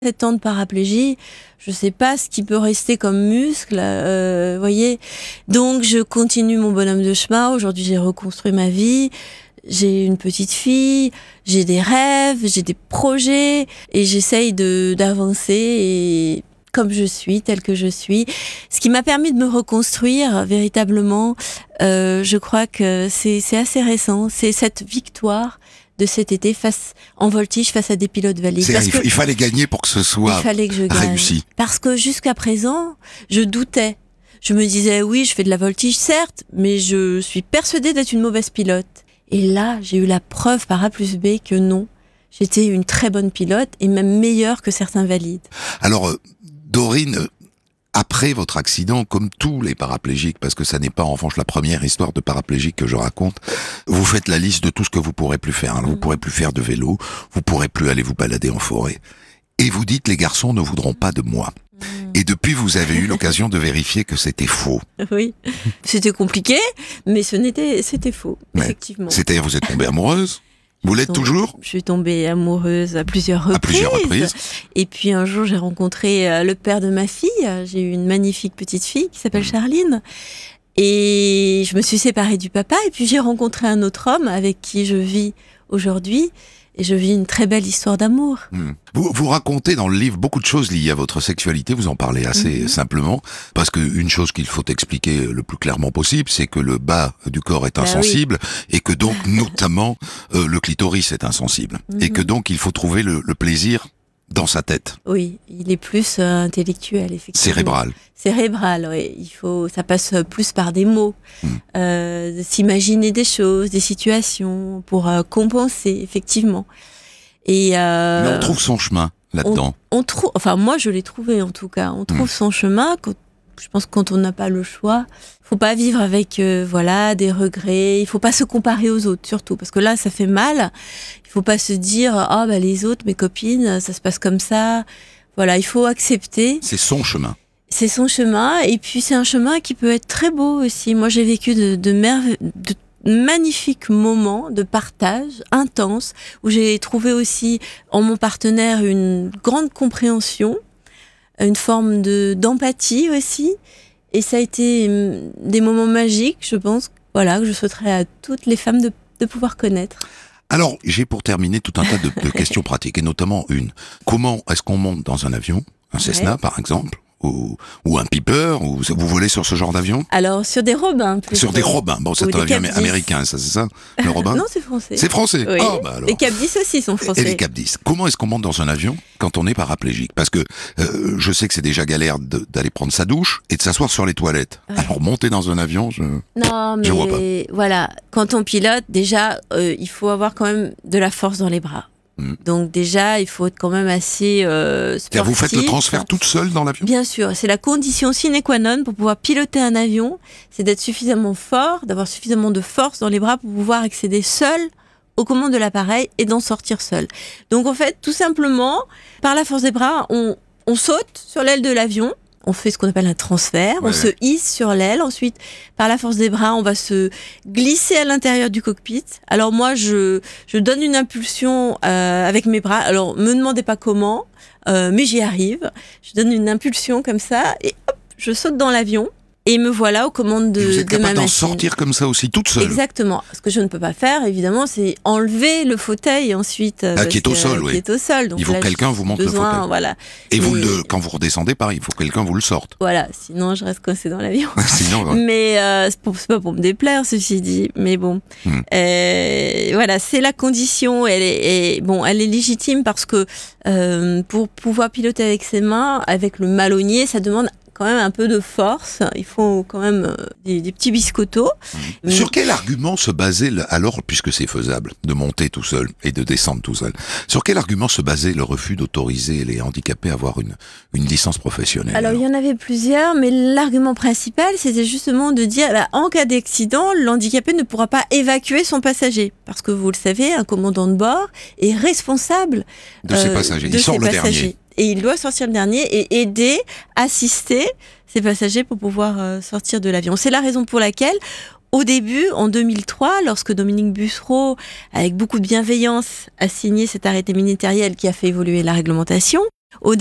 7 ans de paraplégie, je sais pas ce qui peut rester comme muscle, voyez. Donc je continue mon bonhomme de chemin. Aujourd'hui, j'ai reconstruit ma vie. J'ai une petite fille, j'ai des rêves, j'ai des projets et j'essaye d'avancer et comme je suis, telle que je suis. Ce qui m'a permis de me reconstruire véritablement, je crois que c'est assez récent. C'est cette victoire de cet été en voltige face à des pilotes valides. Il fallait gagner pour que ce soit réussi. Parce que jusqu'à présent, je doutais. Je me disais, oui, je fais de la voltige, certes, mais je suis persuadée d'être une mauvaise pilote. Et là, j'ai eu la preuve par A plus B que non. J'étais une très bonne pilote et même meilleure que certains valides. Alors, Dorine, après votre accident, comme tous les paraplégiques, parce que ça n'est pas en revanche la première histoire de paraplégique que je raconte, vous faites la liste de tout ce que vous pourrez plus faire. Vous pourrez plus faire de vélo, vous pourrez plus aller vous balader en forêt. Et vous dites, les garçons ne voudront pas de moi. Et depuis, vous avez eu l'occasion de vérifier que c'était faux. Oui, c'était compliqué, mais c'était faux, effectivement. C'est-à-dire, vous êtes tombée amoureuse ? Vous l'êtes toujours ? Je suis tombée amoureuse à plusieurs reprises. Et puis un jour, j'ai rencontré le père de ma fille. J'ai eu une magnifique petite fille qui s'appelle Charline. Et je me suis séparée du papa. Et puis j'ai rencontré un autre homme avec qui je vis aujourd'hui. Et je vis une très belle histoire d'amour. Vous racontez dans le livre beaucoup de choses liées à votre sexualité, vous en parlez assez simplement, parce qu'une chose qu'il faut expliquer le plus clairement possible, c'est que le bas du corps est insensible, et que donc notamment le clitoris est insensible, et que donc il faut trouver le plaisir dans sa tête. Oui, il est plus intellectuel, effectivement. Cérébral, oui. Ça passe plus par des mots, s'imaginer des choses, des situations pour compenser, effectivement. Et mais on trouve son chemin là-dedans. Enfin moi je l'ai trouvé en tout cas. On trouve son chemin. Je pense que quand on n'a pas le choix, faut pas vivre avec des regrets. Il faut pas se comparer aux autres surtout parce que là ça fait mal. Il faut pas se dire les autres, mes copines, ça se passe comme ça. Voilà, il faut accepter. C'est son chemin. C'est son chemin et puis c'est un chemin qui peut être très beau aussi. Moi j'ai vécu de magnifiques moments de partage intense où j'ai trouvé aussi en mon partenaire une grande compréhension, une forme d'empathie aussi, et ça a été des moments magiques, je pense, que je souhaiterais à toutes les femmes de pouvoir connaître. Alors, j'ai pour terminer tout un tas de questions pratiques, et notamment une. Comment est-ce qu'on monte dans un avion, un Cessna par exemple, ou un Piper, ou vous volez sur ce genre d'avion ? Alors, sur des Robins. Sur des Robins. Bon, c'est un avion américain, ça, c'est ça, le Robin ? Non, c'est français. C'est français. Oui. Alors. Les Cap 10 aussi sont français. Et les Cap 10. Comment est-ce qu'on monte dans un avion quand on est paraplégique ? Parce que je sais que c'est déjà galère d'aller prendre sa douche et de s'asseoir sur les toilettes. Alors, monter dans un avion, je vois pas. Voilà, quand on pilote, déjà, il faut avoir quand même de la force dans les bras. Donc déjà, il faut être quand même assez sportif. Vous faites le transfert toute seule dans l'avion ? Bien sûr, c'est la condition sine qua non pour pouvoir piloter un avion, c'est d'être suffisamment fort, d'avoir suffisamment de force dans les bras pour pouvoir accéder seul aux commandes de l'appareil et d'en sortir seul. Donc en fait, tout simplement, par la force des bras, on saute sur l'aile de l'avion. On fait ce qu'on appelle un transfert, on se hisse sur l'aile, ensuite par la force des bras on va se glisser à l'intérieur du cockpit. Alors moi je donne une impulsion avec mes bras, alors me demandez pas comment, mais j'y arrive. Je donne une impulsion comme ça et hop, je saute dans l'avion. Et me voilà aux commandes de ma machine. Vous êtes capable d'en sortir comme ça aussi, toute seule ? Exactement. Ce que je ne peux pas faire, évidemment, c'est enlever le fauteuil ensuite. Qui est au sol, oui. Qui est au sol. Donc il faut que quelqu'un vous monte le fauteuil. Voilà. Et quand vous redescendez, pareil, il faut que quelqu'un vous le sorte. Voilà, sinon je reste coincée dans l'avion. Sinon, mais c'est pas pour me déplaire, ceci dit. Mais bon, voilà, c'est la condition. Elle est légitime parce que pour pouvoir piloter avec ses mains, avec le malonnier, ça demande quand même un peu de force, il faut quand même des petits biscottos. Sur quel argument se basait, alors, puisque c'est faisable, de monter tout seul et de descendre tout seul, sur quel argument se basait le refus d'autoriser les handicapés à avoir une licence professionnelle ? Alors, il y en avait plusieurs, mais l'argument principal, c'était justement de dire, en cas d'accident, l'handicapé ne pourra pas évacuer son passager. Parce que vous le savez, un commandant de bord est responsable de ses passagers. Il sort le dernier. Et il doit sortir le dernier et aider, assister ses passagers pour pouvoir sortir de l'avion. C'est la raison pour laquelle, au début, en 2003, lorsque Dominique Bussereau, avec beaucoup de bienveillance, a signé cet arrêté ministériel qui a fait évoluer la réglementation, Au